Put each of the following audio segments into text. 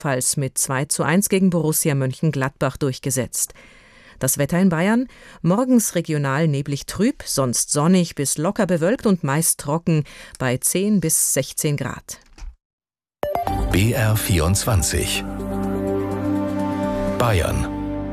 falls mit 2:1 gegen Borussia Mönchengladbach durchgesetzt. Das Wetter in Bayern: morgens regional neblig trüb, sonst sonnig bis locker bewölkt und meist trocken bei 10 bis 16 Grad. BR24 Bayern.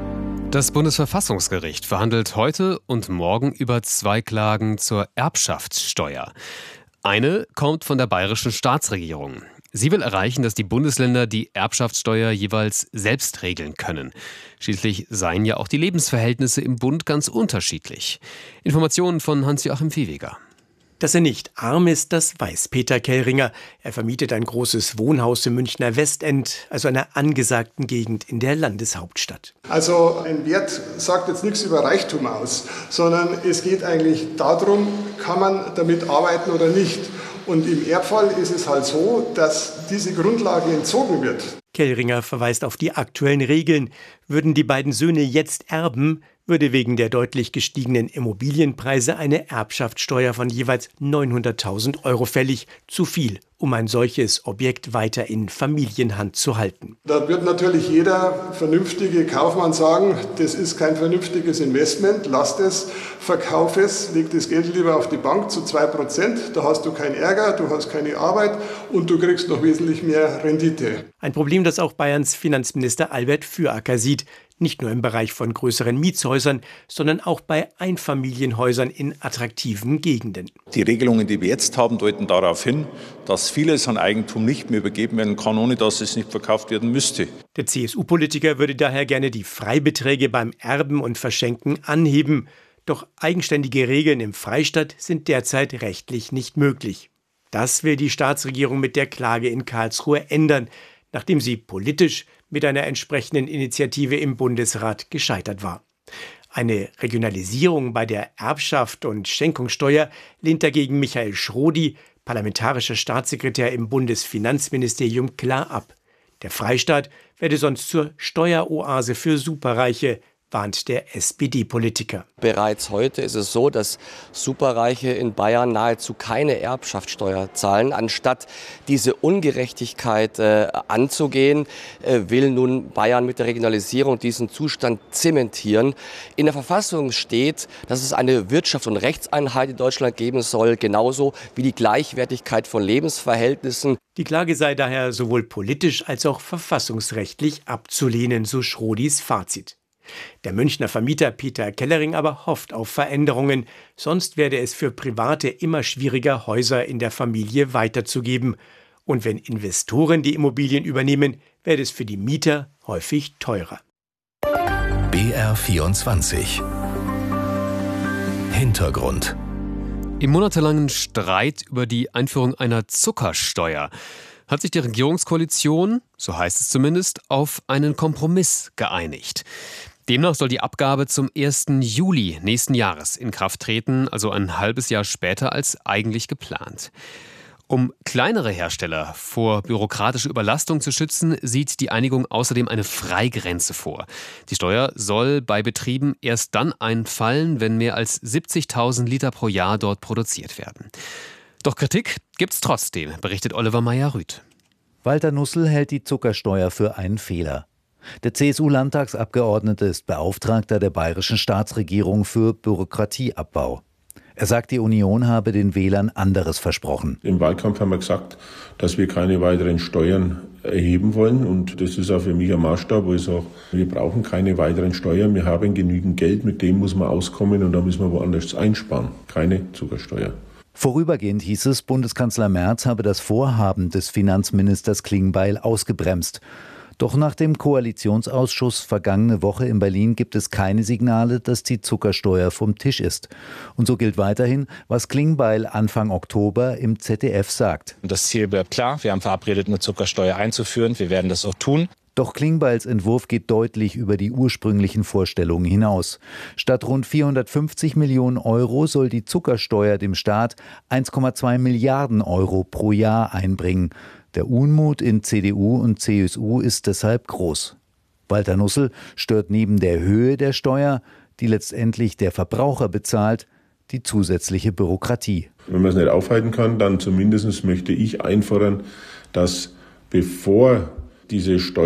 Das Bundesverfassungsgericht verhandelt heute und morgen über 2 Klagen zur Erbschaftssteuer. Eine kommt von der bayerischen Staatsregierung. Sie will erreichen, dass die Bundesländer die Erbschaftssteuer jeweils selbst regeln können. Schließlich seien ja auch die Lebensverhältnisse im Bund ganz unterschiedlich. Informationen von Hans-Joachim Viehweger. Dass er nicht arm ist, das weiß Peter Kellringer. Er vermietet ein großes Wohnhaus im Münchner Westend, also einer angesagten Gegend in der Landeshauptstadt. Also ein Wert sagt jetzt nichts über Reichtum aus, sondern es geht eigentlich darum, kann man damit arbeiten oder nicht. Und im Erbfall ist es halt so, dass diese Grundlage entzogen wird. Kellringer verweist auf die aktuellen Regeln. Würden die beiden Söhne jetzt erben, würde wegen der deutlich gestiegenen Immobilienpreise eine Erbschaftssteuer von jeweils 900.000 € fällig. Zu viel, um ein solches Objekt weiter in Familienhand zu halten. Da wird natürlich jeder vernünftige Kaufmann sagen, das ist kein vernünftiges Investment, lasst es, verkauf es, leg das Geld lieber auf die Bank zu 2%, da hast du keinen Ärger, du hast keine Arbeit und du kriegst noch wesentlich mehr Rendite. Ein Problem, das auch Bayerns Finanzminister Albert Füracker sieht. Nicht nur im Bereich von größeren Mietshäusern, sondern auch bei Einfamilienhäusern in attraktiven Gegenden. Die Regelungen, die wir jetzt haben, deuten darauf hin, dass vieles an Eigentum nicht mehr übergeben werden kann, ohne dass es nicht verkauft werden müsste. Der CSU-Politiker würde daher gerne die Freibeträge beim Erben und Verschenken anheben. Doch eigenständige Regeln im Freistaat sind derzeit rechtlich nicht möglich. Das will die Staatsregierung mit der Klage in Karlsruhe ändern, nachdem sie politisch mit einer entsprechenden Initiative im Bundesrat gescheitert war. Eine Regionalisierung bei der Erbschaft und Schenkungssteuer lehnt dagegen Michael Schrodi, parlamentarischer Staatssekretär im Bundesfinanzministerium, klar ab. Der Freistaat werde sonst zur Steueroase für Superreiche, warnt der SPD-Politiker. Bereits heute ist es so, dass Superreiche in Bayern nahezu keine Erbschaftssteuer zahlen. Anstatt diese Ungerechtigkeit anzugehen, will nun Bayern mit der Regionalisierung diesen Zustand zementieren. In der Verfassung steht, dass es eine Wirtschafts- und Rechtseinheit in Deutschland geben soll, genauso wie die Gleichwertigkeit von Lebensverhältnissen. Die Klage sei daher sowohl politisch als auch verfassungsrechtlich abzulehnen, so Schrodis Fazit. Der Münchner Vermieter Peter Kellering aber hofft auf Veränderungen, sonst werde es für Private immer schwieriger, Häuser in der Familie weiterzugeben. Und wenn Investoren die Immobilien übernehmen, werde es für die Mieter häufig teurer. BR24 Hintergrund. Im monatelangen Streit über die Einführung einer Zuckersteuer hat sich die Regierungskoalition, so heißt es zumindest, auf einen Kompromiss geeinigt. Demnach soll die Abgabe zum 1. Juli nächsten Jahres in Kraft treten, also ein halbes Jahr später als eigentlich geplant. Um kleinere Hersteller vor bürokratischer Überlastung zu schützen, sieht die Einigung außerdem eine Freigrenze vor. Die Steuer soll bei Betrieben erst dann einfallen, wenn mehr als 70.000 Liter pro Jahr dort produziert werden. Doch Kritik gibt's trotzdem, berichtet Oliver Meyer-Rüth. Walter Nussel hält die Zuckersteuer für einen Fehler. Der CSU-Landtagsabgeordnete ist Beauftragter der bayerischen Staatsregierung für Bürokratieabbau. Er sagt, die Union habe den Wählern anderes versprochen. Im Wahlkampf haben wir gesagt, dass wir keine weiteren Steuern erheben wollen. Und das ist auch für mich ein Maßstab, wo ich sage, wir brauchen keine weiteren Steuern. Wir haben genügend Geld, mit dem muss man auskommen und da müssen wir woanders einsparen. Keine Zuckersteuer. Vorübergehend hieß es, Bundeskanzler Merz habe das Vorhaben des Finanzministers Klingbeil ausgebremst. Doch nach dem Koalitionsausschuss vergangene Woche in Berlin gibt es keine Signale, dass die Zuckersteuer vom Tisch ist. Und so gilt weiterhin, was Klingbeil Anfang Oktober im ZDF sagt. Das Ziel bleibt klar. Wir haben verabredet, eine Zuckersteuer einzuführen. Wir werden das auch tun. Doch Klingbeils Entwurf geht deutlich über die ursprünglichen Vorstellungen hinaus. Statt rund 450 Millionen Euro soll die Zuckersteuer dem Staat 1,2 Milliarden Euro pro Jahr einbringen. Der Unmut in CDU und CSU ist deshalb groß. Walter Nussel stört neben der Höhe der Steuer, die letztendlich der Verbraucher bezahlt, die zusätzliche Bürokratie. Wenn man es nicht aufhalten kann, dann zumindest möchte ich einfordern, dass bevor diese Steuer